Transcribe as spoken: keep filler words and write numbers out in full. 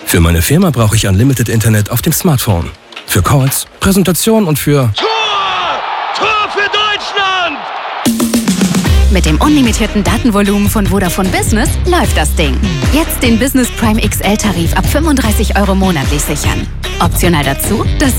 Für meine Firma brauche ich Unlimited Internet auf dem Smartphone. Für Calls, Präsentation und für... Tor! Tor für Deutschland! Mit dem unlimitierten Datenvolumen von Vodafone Business läuft das Ding. Jetzt den Business Prime X L-Tarif ab fünfunddreißig Euro monatlich sichern. Optional dazu das